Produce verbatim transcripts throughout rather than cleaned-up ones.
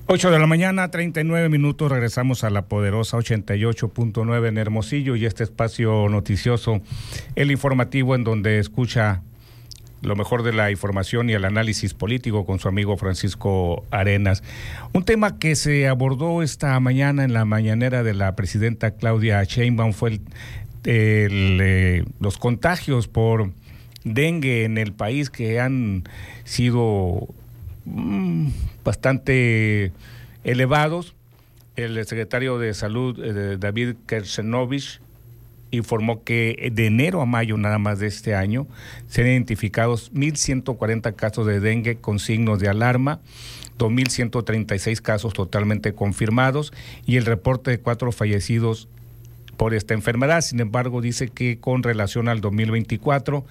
ocho de la mañana, treinta y nueve minutos, regresamos a la poderosa ochenta y ocho punto nueve en Hermosillo y este espacio noticioso, el informativo en donde escucha lo mejor de la información y el análisis político con su amigo Francisco Arenas. Un tema que se abordó esta mañana en la mañanera de la presidenta Claudia Sheinbaum fue el, el, eh, los contagios por dengue en el país que han sido mmm, bastante elevados. El secretario de Salud, eh, David Kersenovich, informó que de enero a mayo nada más de este año se han identificado mil ciento cuarenta casos de dengue con signos de alarma, dos mil ciento treinta y seis casos totalmente confirmados y el reporte de cuatro fallecidos por esta enfermedad. Sin embargo, dice que con relación al dos mil veinticuatro,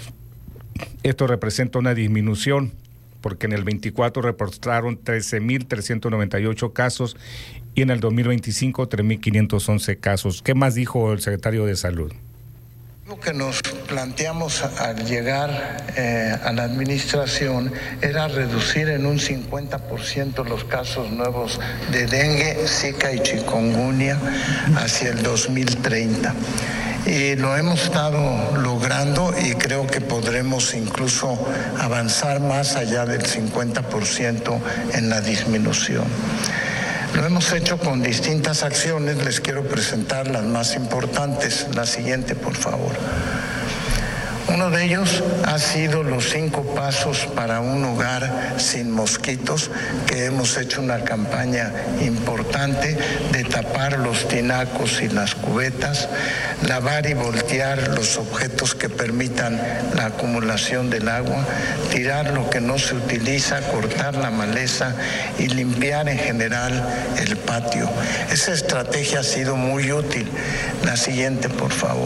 esto representa una disminución, porque en el veinticuatro reportaron trece mil trescientos noventa y ocho casos y en el dos mil veinticinco tres mil quinientos once casos. ¿Qué más dijo el secretario de Salud? Lo que nos planteamos al llegar eh, a la administración era reducir en un cincuenta por ciento los casos nuevos de dengue, zika y chikungunya hacia el dos mil treinta. Y lo hemos estado logrando y creo que podremos incluso avanzar más allá del cincuenta por ciento en la disminución. Lo hemos hecho con distintas acciones, les quiero presentar las más importantes. La siguiente, por favor. Uno de ellos ha sido los cinco pasos para un hogar sin mosquitos, que hemos hecho una campaña importante de tapar los tinacos y las cubetas, lavar y voltear los objetos que permitan la acumulación del agua, tirar lo que no se utiliza, cortar la maleza y limpiar en general el patio. Esa estrategia ha sido muy útil. La siguiente, por favor.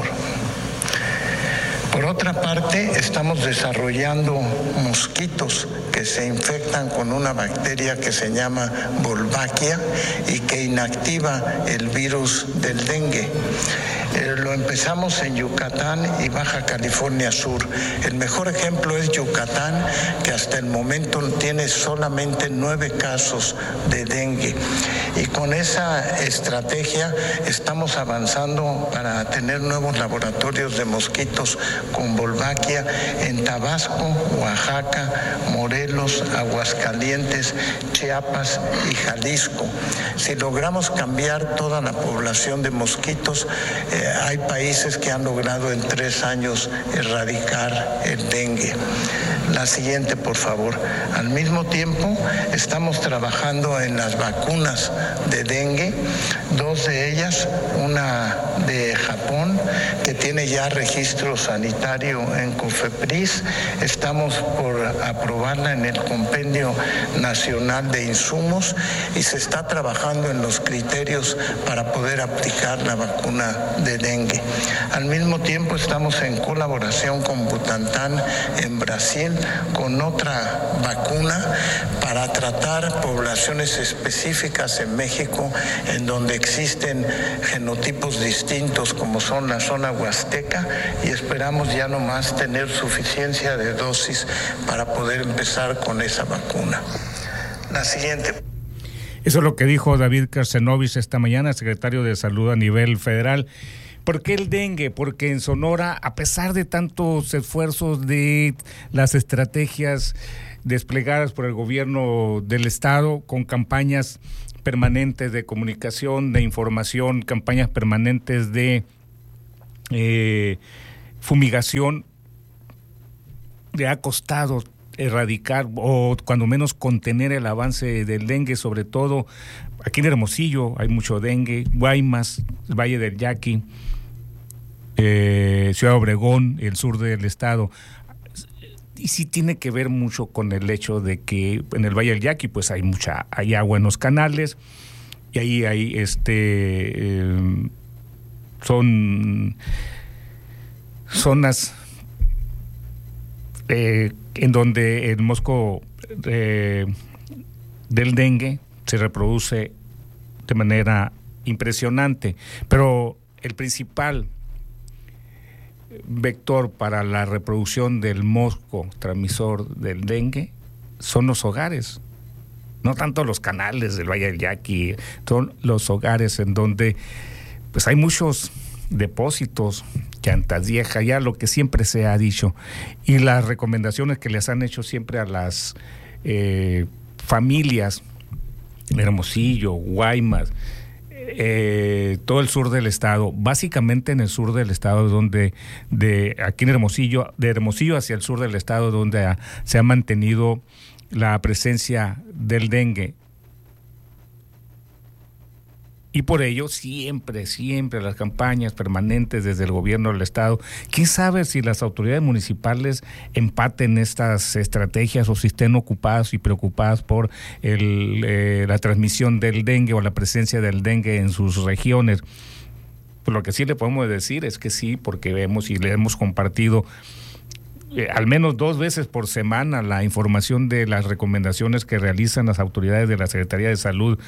Por otra parte, estamos desarrollando mosquitos que se infectan con una bacteria que se llama Wolbachia y que inactiva el virus del dengue. Eh, lo empezamos en Yucatán y Baja California Sur. El mejor ejemplo es Yucatán, que hasta el momento tiene solamente nueve casos de dengue. Y con esa estrategia estamos avanzando para tener nuevos laboratorios de mosquitos con Wolbachia en Tabasco, Oaxaca, Morelos, Aguascalientes, Chiapas y Jalisco. Si logramos cambiar toda la población de mosquitos, eh, hay países que han logrado en tres años erradicar el dengue. La siguiente, por favor. Al mismo tiempo, estamos trabajando en las vacunas de dengue, dos de ellas, una de Japón, que tiene ya registro sanitario en COFEPRIS. Estamos por aprobarla en el Compendio Nacional de Insumos y se está trabajando en los criterios para poder aplicar la vacuna de dengue. Al mismo tiempo, estamos en colaboración con Butantan en Brasil con otra vacuna para tratar poblaciones específicas en México en donde existen genotipos distintos como son la zona huasteca y esperamos ya nomás tener suficiencia de dosis para poder empezar con esa vacuna. La siguiente. Eso es lo que dijo David Kersenovich esta mañana, secretario de Salud a nivel federal. ¿Por qué el dengue? Porque en Sonora, a pesar de tantos esfuerzos de las estrategias desplegadas por el gobierno del estado con campañas permanentes de comunicación, de información, campañas permanentes de eh, fumigación, le ha costado erradicar o cuando menos contener el avance del dengue, sobre todo aquí en Hermosillo hay mucho dengue, Guaymas, el Valle del Yaqui, eh, Ciudad Obregón, el sur del estado. Y sí tiene que ver mucho con el hecho de que en el Valle del Yaqui pues hay mucha, hay agua en los canales y ahí hay este eh, son zonas eh, en donde el mosco eh, del dengue se reproduce de manera impresionante, pero el principal vector para la reproducción del mosco transmisor del dengue son los hogares. no tanto los canales del Valle del Yaqui, son los hogares en donde pues hay muchos depósitos, llantas viejas, ya lo que siempre se ha dicho, y las recomendaciones que les han hecho siempre a las eh, familias de Hermosillo, Guaymas, eh, todo el sur del estado, básicamente en el sur del estado, donde de aquí en Hermosillo, de Hermosillo hacia el sur del estado, donde ha, se ha mantenido la presencia del dengue. Y por ello siempre, siempre las campañas permanentes desde el gobierno del estado. ¿Quién sabe si las autoridades municipales empaten estas estrategias o si estén ocupadas y preocupadas por el, eh, la transmisión del dengue o la presencia del dengue en sus regiones? Pues lo que sí le podemos decir es que sí, porque vemos y le hemos compartido eh, al menos dos veces por semana la información de las recomendaciones que realizan las autoridades de la Secretaría de Salud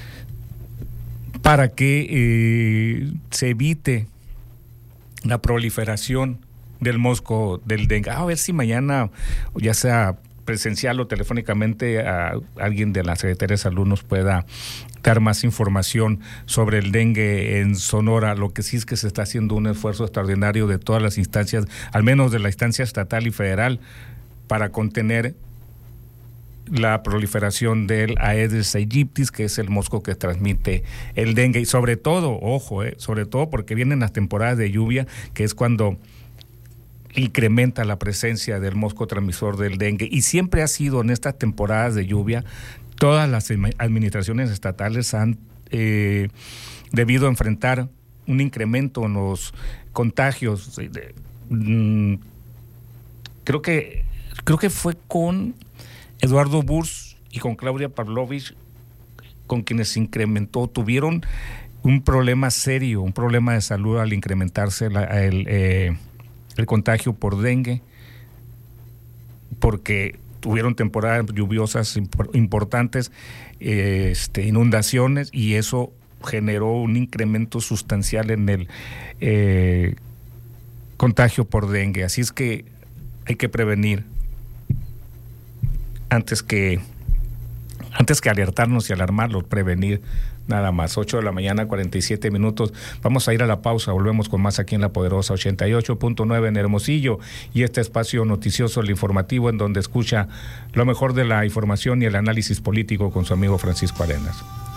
para que eh, se evite la proliferación del mosco del dengue. A ver si mañana, ya sea presencial o telefónicamente, a alguien de la Secretaría de Salud nos pueda dar más información sobre el dengue en Sonora. Lo que sí es que se está haciendo un esfuerzo extraordinario de todas las instancias, al menos de la instancia estatal y federal, para contener la proliferación del Aedes aegypti, que es el mosco que transmite el dengue. Y sobre todo, ojo, eh, sobre todo porque vienen las temporadas de lluvia, que es cuando incrementa la presencia del mosco transmisor del dengue. Y siempre ha sido en estas temporadas de lluvia, todas las administraciones estatales han eh, debido enfrentar un incremento en los contagios. De, mm, creo que creo que fue con Eduardo Burs y con Claudia Pavlovich con quienes se incrementó, tuvieron un problema serio, un problema de salud al incrementarse la, el, eh, el contagio por dengue, porque tuvieron temporadas lluviosas importantes, eh, este, inundaciones, y eso generó un incremento sustancial en el eh, contagio por dengue. Así es que hay que prevenir antes que antes que alertarnos y alarmarlos, prevenir nada más. Ocho de la mañana, cuarenta y siete minutos. Vamos a ir a la pausa, volvemos con más aquí en La Poderosa ochenta y ocho punto nueve en Hermosillo, y este espacio noticioso, el informativo, en donde escucha lo mejor de la información y el análisis político con su amigo Francisco Arenas.